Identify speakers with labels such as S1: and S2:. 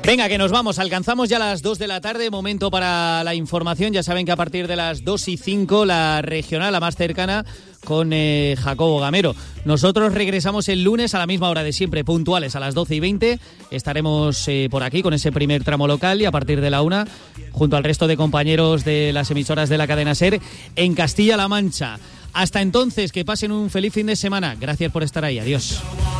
S1: Venga, que nos vamos. Alcanzamos ya las 2 de la tarde. Momento para la información. Ya saben que a partir de las 2:05 la regional, la más cercana, con Jacobo Gamero. Nosotros regresamos el lunes a la misma hora de siempre, puntuales a las 12:20. Estaremos por aquí con ese primer tramo local y a partir de la 1, junto al resto de compañeros de las emisoras de la cadena SER, en Castilla-La Mancha. Hasta entonces, que pasen un feliz fin de semana. Gracias por estar ahí. Adiós.